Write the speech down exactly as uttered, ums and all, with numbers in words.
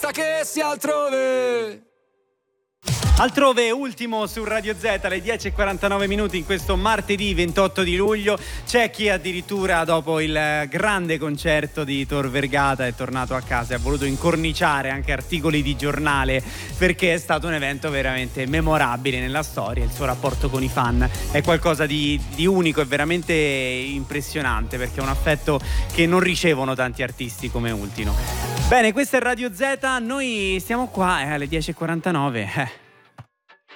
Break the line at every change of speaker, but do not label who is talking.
Sa che sia altrove.
Altrove, ultimo su Radio Z alle dieci e quarantanove minuti in questo martedì ventotto di luglio. C'è chi addirittura dopo il grande concerto di Tor Vergata è tornato a casa e ha voluto incorniciare anche articoli di giornale, perché è stato un evento veramente memorabile nella storia. Il suo rapporto con i fan è qualcosa di, di unico e veramente impressionante, perché è un affetto che non ricevono tanti artisti come Ultimo. Bene, questa è Radio Z, noi stiamo qua eh, alle dieci e quarantanove. Eh.